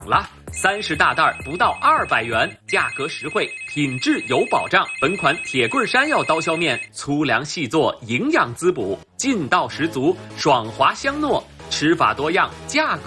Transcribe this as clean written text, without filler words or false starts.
了，30大袋不到200元，价格实惠，品质有保障。本款铁棍山药刀削面粗粮细做，营养滋补，劲道十足，爽滑香糯，吃法多样，价格